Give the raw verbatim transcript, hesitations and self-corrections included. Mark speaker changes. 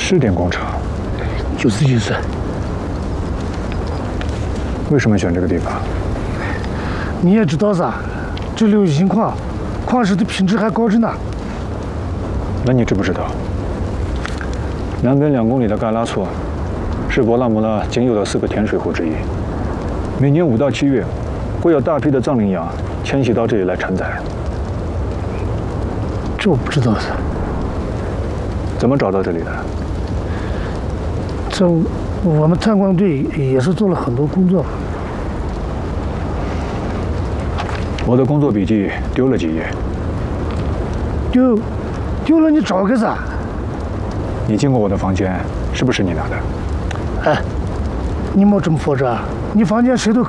Speaker 1: 试点工程。
Speaker 2: 就是就是。
Speaker 1: 为什么选这个地方？
Speaker 2: 你也知道噻，这里有银矿，矿石的品质还高着呢。
Speaker 1: 那你知不知道，南边两公里的嘎拉措是博拉姆拉仅有的四个甜水湖之一。每年五到七月，会有大批的藏羚羊迁徙到这里来产崽。
Speaker 2: 这我不知道噻。
Speaker 1: 怎么找到这里的？
Speaker 2: 这我们探矿队也是做了很多工作。
Speaker 1: 我的工作笔记丢了几页。
Speaker 2: 丢，丢了你找个噻。
Speaker 1: 你进过我的房间，是不是你拿的？
Speaker 2: 哎，你莫这么说着，你房间谁都